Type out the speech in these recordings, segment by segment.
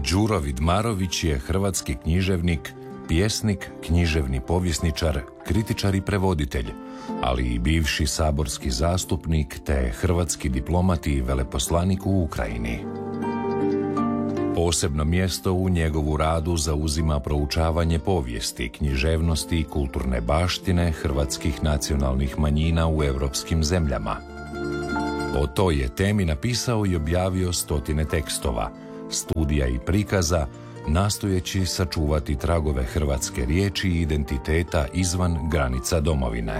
Đuro Vidmarović je hrvatski književnik, pjesnik, književni povjesničar, kritičar i prevoditelj, ali i bivši saborski zastupnik te hrvatski diplomat i veleposlanik u Ukrajini. Posebno mjesto u njegovu radu zauzima proučavanje povijesti, književnosti i kulturne baštine hrvatskih nacionalnih manjina u europskim zemljama. O toj je temi napisao i objavio stotine tekstova, studija i prikaza, nastojeći sačuvati tragove hrvatske riječi i identiteta izvan granica domovine.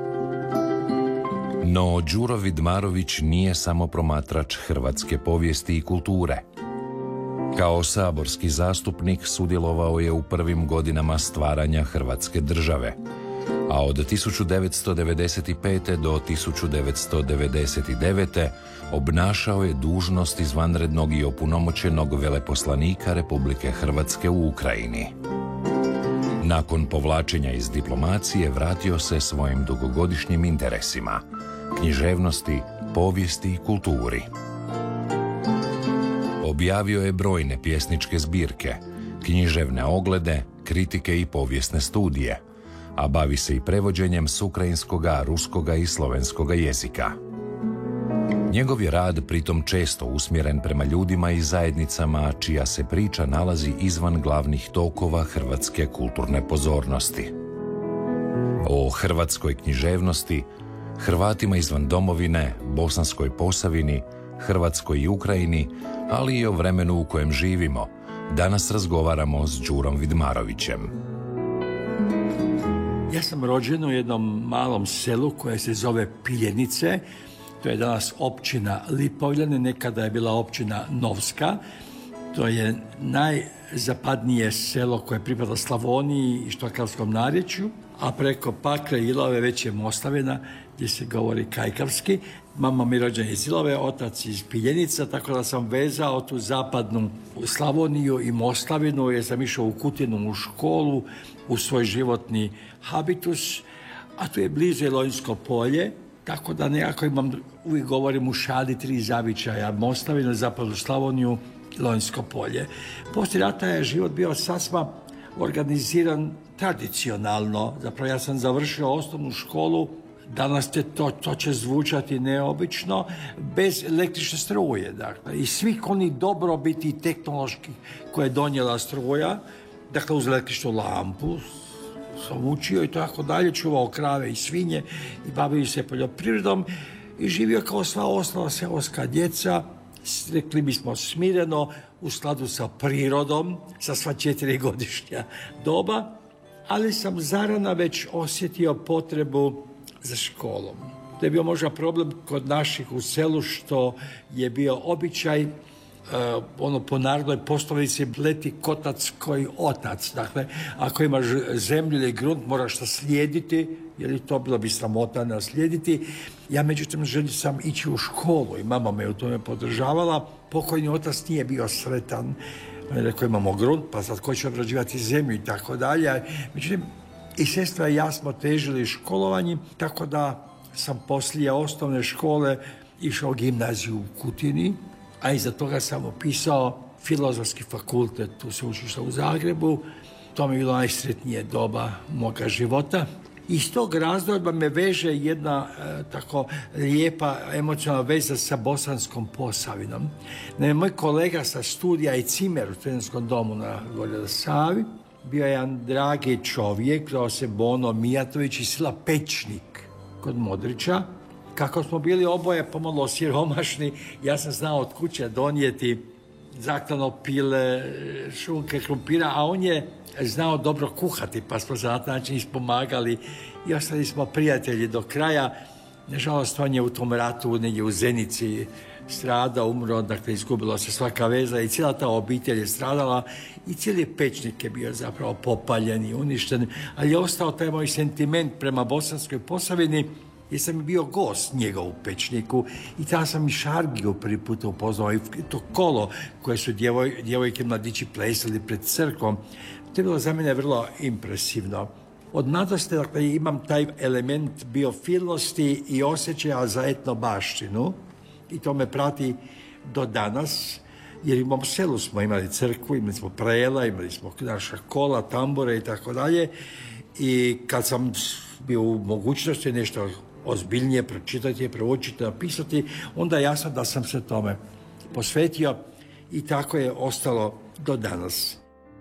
No, Đuro Vidmarović nije samo promatrač hrvatske povijesti i kulture. Kao saborski zastupnik sudjelovao je u prvim godinama stvaranja Hrvatske države, a od 1995. do 1999. obnašao je dužnost izvanrednog i opunomoćenog veleposlanika Republike Hrvatske u Ukrajini. Nakon povlačenja iz diplomacije vratio se svojim dugogodišnjim interesima, književnosti, povijesti i kulturi. Objavio je brojne pjesničke zbirke, književne oglede, kritike i povijesne studije, a bavi se i prevođenjem s ukrajinskoga, ruskoga i slovenskoga jezika. Njegov je rad pritom često usmjeren prema ljudima i zajednicama čija se priča nalazi izvan glavnih tokova hrvatske kulturne pozornosti. O hrvatskoj književnosti, Hrvatima izvan domovine, Bosanskoj Posavini, Hrvatskoj i Ukrajini, ali i o vremenu u kojem živimo, danas razgovaramo s Đurom Vidmarovićem. Ja sam rođen u jednom malom selu koje se zove Piljenice. To je danas općina Lipovljane, nekada je bila općina Novska. To je najzapadnije selo koje pripada Slavoniji i štokavskom narječju, a preko Pakle i Ilove već je Moslavina gdje se govori kajkavski. Mama mi rođena iz Ilove, otac iz Piljenica, tako da sam vezao tu zapadnu Slavoniju i Moslavinu, jer sam išao u Kutinu u školu, u svoj životni habitus, a tu je blizu Lonjsko polje, tako da nekako uvijek govorim u šali 3 zavičaja, Moslavina, zapadnu Slavoniju i Lonjsko polje. Poslije rata je život bio sasma organiziran tradicionalno. Zapravo ja sam završio osnovnu školu, danas to će zvučati neobično, bez električne struje. Dakle, i svih onih dobrobiti tehnoloških koje je donijela struja, dakle uz električnu lampu sam učio i tako dalje, čuvao krave i svinje i bavio se poljoprivredom i živio kao sva ostala seoska djeca, rekli bismo smireno, u skladu sa prirodom, sa sva 4-godišnja doba, ali sam zarana već osjetio potrebu za školom. To je bio možda problem kod naših u selu, što je bio običaj po narodnoj poslovici leti kotac koji otac. Dakle, ako imaš zemlju ili grunt, moraš naslijediti, jer to bilo bi sramota naslijediti. Ja međutim želio sam ići u školu i mama me u tome podržavala. Pokojni otac nije bio sretan. On je rekao, imamo grunt, pa sad ko će obrađivati zemlju i tako dalje. Međutim, i sestra i ja smo težili školovanjem, tako da sam poslije osnovne škole išao u gimnaziju u Kutini, a iza toga sam upisao Filozofski fakultet u sveučilištu u Zagrebu. To mi je bilo najsretnije doba moga života. Iz tog razdoblja me veže jedna tako lijepa emocionalna veza sa Bosanskom Posavinom. Moj kolega sa studija i cimer u studentskom domu na Gornjoj Savi bio je jedan dragi čovjek, zvao se Bono Mijatović iz sela Pečnik kod Modrića. Kako smo bili oboje pomalo siromašni, ja sam znao od kuće donijeti zaklano pile, šunke, krumpira, a on je znao dobro kuhati, pa smo za taj način ispomagali i ostali smo prijatelji do kraja. Nažalost, on je u tom ratu negdje u Zenici stradao, umro, dakle izgubila se svaka veza i cijela ta obitelj je stradala i cijeli Pečnik je bio zapravo popaljen i uništen, ali je ostao taj moj sentiment prema Bosanskoj Posavini, jer sam bio gost njega u Pečniku i tada sam i Šargiju prvi put upoznao i to kolo koje su djevojke mladići plesali pred crkvom. To je bilo za mene vrlo impresivno. Od mladosti, dakle, imam taj element biofilnosti i osjećaja za etnobaštinu i to me prati do danas. jer u selu smo imali crkvu, imali smo prela, imali smo naša kola, tambure i tako dalje. I kad sam bio u mogućnosti nešto ozbiljnije pročitati, proučiti, napisati, onda je jasno da sam se tome posvetio i tako je ostalo do danas.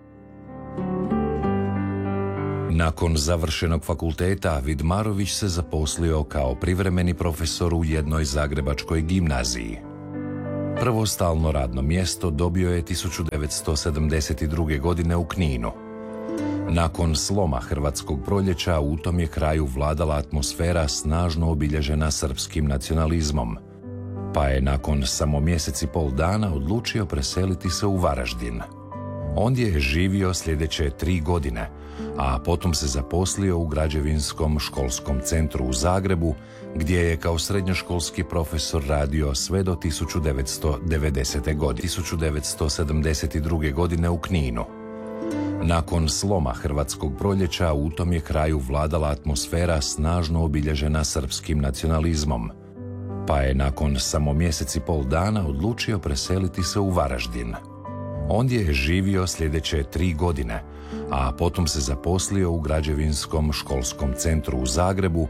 Nakon završenog fakulteta, Vidmarović se zaposlio kao privremeni profesor u jednoj zagrebačkoj gimnaziji. Prvo stalno radno mjesto dobio je 1972. godine u Kninu. Nakon sloma Hrvatskog proljeća u tom je kraju vladala atmosfera snažno obilježena srpskim nacionalizmom, pa je nakon samo mjesec i pol dana odlučio preseliti se u Varaždin. Ondje je živio sljedeće 3 godine, a potom se zaposlio u Građevinskom školskom centru u Zagrebu, gdje je kao srednjoškolski profesor radio sve do 1990. godine. 1972. godine u Kninu. Nakon sloma Hrvatskog proljeća u tom je kraju vladala atmosfera snažno obilježena srpskim nacionalizmom, pa je nakon samo mjesec i pol dana odlučio preseliti se u Varaždin. Ondje je živio sljedeće 3 godine, a potom se zaposlio u Građevinskom školskom centru u Zagrebu,